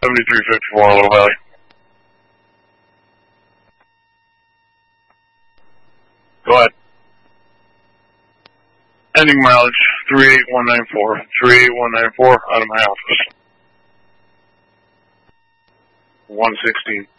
7354, Little Valley. Go ahead. Ending mileage 38194. 38194 out of my office. 116.